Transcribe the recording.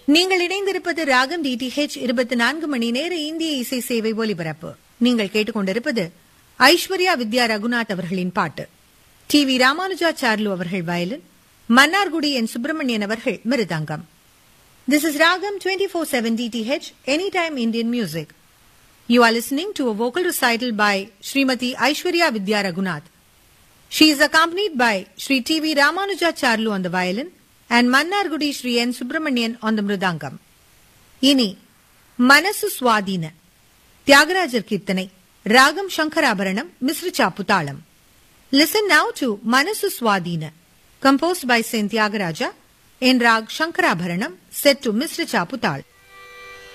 நீங்கள் இணைந்திருப்பது ராகம் டிடிஹெச் 24 மணி நேர இந்திய இசை சேவை ஒலிபரப்பு. நீங்கள் கேட்டுக்கொண்டிருப்பது ஐஸ்வர்யா வித்யா ரகுநாத் அவர்களின் பாட்டு. டி.வி. ராமானுஜாச்சார்லு அவர்கள் வயலின், மன்னார்குடி என் சுப்பிரமணியன் அவர்கள் மிருதங்கம். This is Ragam 24/7 DTH, Anytime Indian Music. You are listening to a vocal recital by Srimati Aishwarya Vidya Raghunath. She is accompanied by Sri T.V. Ramanujacharlu on the violin and Mannargudi Sri N. Subramanian on the mridangam. Ini Manasu Swadina Tyagarajar Kirtanai Ragam Shankarabaranam Misra Chaputalam. Listen now to Manasu Swadina, composed by Saint Tyagaraja in Rag Shankarabaranam, set to Misra Chaputal.